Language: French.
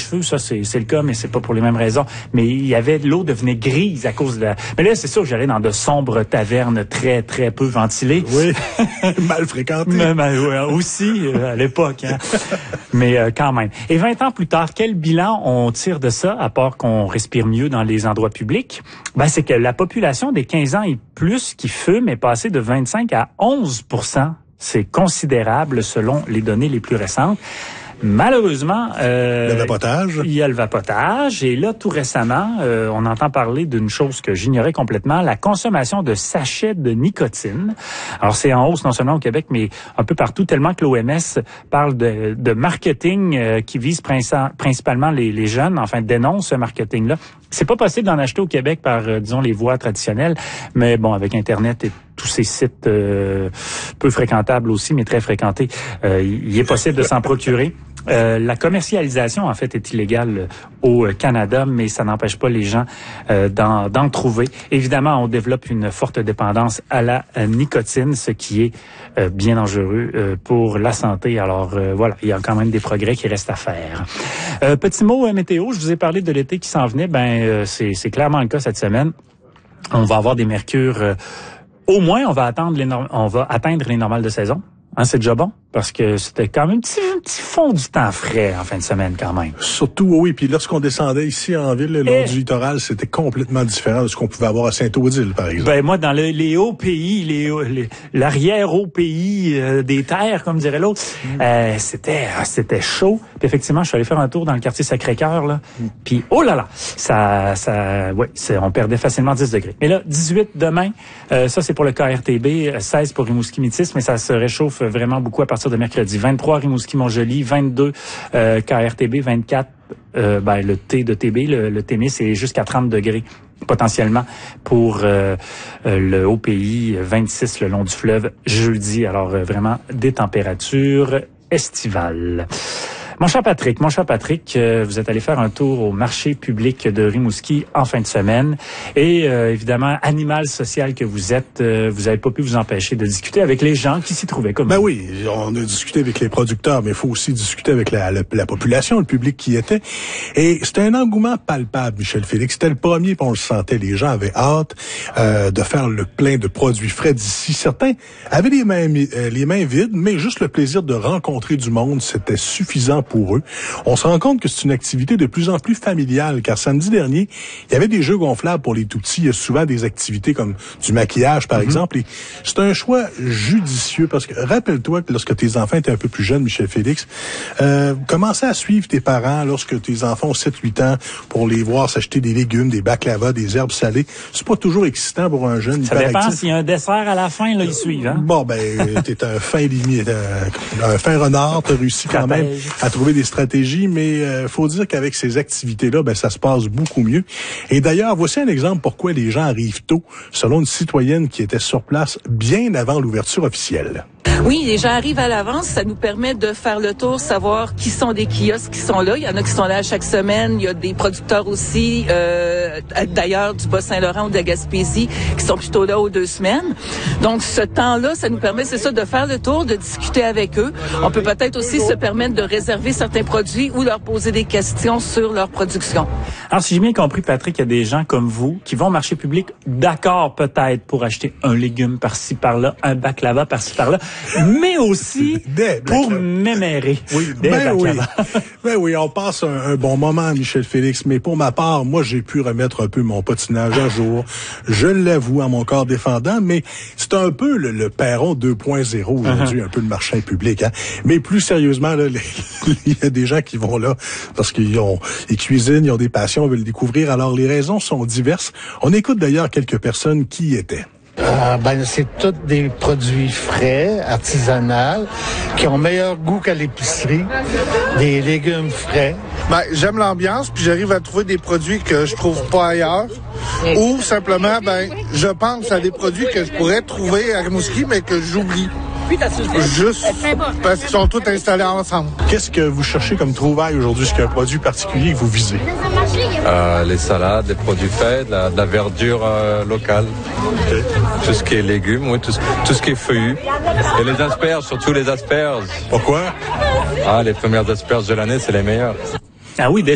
cheveux, ça c'est le cas, mais c'est pas pour les mêmes raisons. Mais l'eau devenait grise à cause de la... Mais là, c'est sûr que j'allais dans de sombres tavernes très, très peu ventilées. Oui, mal fréquentées. Ouais, aussi, à l'époque. Hein. Mais quand même. Et 20 ans plus tard, quel bilan on tire de ça, à part qu'on respire mieux dans les endroits publics? Ben, c'est que la population des 15 ans et plus qui fument est passée de 25 à 11%. C'est considérable selon les données les plus récentes. Malheureusement, le vapotage. Il y a le vapotage. Et là, tout récemment, on entend parler d'une chose que j'ignorais complètement, la consommation de sachets de nicotine. Alors, c'est en hausse non seulement au Québec, mais un peu partout, tellement que l'OMS parle de marketing qui vise principalement les jeunes, enfin, dénonce ce marketing-là. C'est pas possible d'en acheter au Québec par, disons, les voies traditionnelles, mais bon, avec Internet et tous ces sites peu fréquentables aussi, mais très fréquentés, il est possible de s'en procurer. La commercialisation, en fait, est illégale au Canada, mais ça n'empêche pas les gens d'en trouver. Évidemment, on développe une forte dépendance à la nicotine, ce qui est bien dangereux pour la santé. Alors, voilà, il y a quand même des progrès qui restent à faire. Petit mot météo, je vous ai parlé de l'été qui s'en venait. C'est clairement le cas cette semaine. On va avoir des mercures... au moins, on va atteindre les normales de saison. Hein, c'est déjà bon, parce que c'était quand même un petit fond du temps frais en fin de semaine quand même. Surtout, oui, puis lorsqu'on descendait ici en ville, le long du littoral, c'était complètement différent de ce qu'on pouvait avoir à Saint-Odile, par exemple. Ben moi, dans les hauts pays, l'arrière-haut pays des terres, comme dirait l'autre, c'était chaud. Puis effectivement, je suis allé faire un tour dans le quartier Sacré-Cœur, là, puis oh là là, on perdait facilement 10 degrés. Mais là, 18 demain, ça c'est pour le KRTB, 16 pour Rimouski-Métis, mais ça se réchauffe vraiment beaucoup à partir de mercredi. 23 Rimouski-Montjoly, 22 KRTB, 24 le T de TB, le Témis, c'est jusqu'à 30 degrés potentiellement pour le haut pays, 26 le long du fleuve jeudi. Alors vraiment des températures estivales. Mon cher Patrick, vous êtes allé faire un tour au marché public de Rimouski en fin de semaine. Et évidemment, animal social que vous êtes, vous n'avez pas pu vous empêcher de discuter avec les gens qui s'y trouvaient comme vous. Oui, on a discuté avec les producteurs, mais il faut aussi discuter avec la population, le public qui était. Et c'était un engouement palpable, Michel Félix. C'était le premier, puis on le sentait. Les gens avaient hâte de faire le plein de produits frais d'ici. Certains avaient les mains vides, mais juste le plaisir de rencontrer du monde, c'était suffisant pour eux. On se rend compte que c'est une activité de plus en plus familiale, car samedi dernier, il y avait des jeux gonflables pour les tout-petits. Il y a souvent des activités comme du maquillage, par exemple. Et c'est un choix judicieux, parce que rappelle-toi que lorsque tes enfants étaient un peu plus jeunes, Michel Félix, commençais à suivre tes parents lorsque tes enfants ont 7-8 ans pour les voir s'acheter des légumes, des baklava, des herbes salées. C'est pas toujours excitant pour un jeune. Ça dépend s'il y a un dessert à la fin, là, ils suivent. Hein? Bon, t'es un fin renard, t'as réussi quand même à trouver des stratégies, mais faut dire qu'avec ces activités-là, ça se passe beaucoup mieux. Et d'ailleurs, voici un exemple pourquoi les gens arrivent tôt, selon une citoyenne qui était sur place bien avant l'ouverture officielle. Oui, les gens arrivent à l'avance. Ça nous permet de faire le tour, savoir qui sont des kiosques qui sont là. Il y en a qui sont là chaque semaine. Il y a des producteurs aussi, d'ailleurs, du Bas-Saint-Laurent ou de la Gaspésie, qui sont plutôt là aux 2 semaines. Donc, ce temps-là, ça nous permet, c'est ça, de faire le tour, de discuter avec eux. On peut peut-être aussi se permettre de réserver certains produits ou leur poser des questions sur leur production. Alors, si j'ai bien compris, Patrick, il y a des gens comme vous qui vont au marché public, d'accord peut-être pour acheter un légume par-ci, par-là, un baklava par-ci, par-là, mais aussi pour mémérer. Oui, oui, on passe un bon moment, Michel Félix, mais pour ma part, moi, j'ai pu remettre un peu mon patinage à jour. Je l'avoue à mon corps défendant, mais c'est un peu le Perron 2.0 aujourd'hui, un peu le marché public. Hein. Mais plus sérieusement, là, il y a des gens qui vont là parce qu'ils cuisinent, ils ont des passions, ils veulent le découvrir. Alors, les raisons sont diverses. On écoute d'ailleurs quelques personnes qui y étaient. C'est tous des produits frais, artisanaux, qui ont meilleur goût qu'à l'épicerie, des légumes frais. J'aime l'ambiance, puis j'arrive à trouver des produits que je trouve pas ailleurs. Ou simplement, je pense à des produits que je pourrais trouver à Rimouski, mais que j'oublie. Juste parce qu'ils sont tous installés ensemble. Qu'est-ce que vous cherchez comme trouvaille aujourd'hui? Est-ce qu'il y a un produit particulier que vous visez? Les salades, les produits faits, de la verdure locale. Okay. Tout ce qui est légumes, oui, tout ce qui est feuillu. Et les asperges, surtout les asperges. Pourquoi? Les premières asperges de l'année, c'est les meilleures. Ah oui,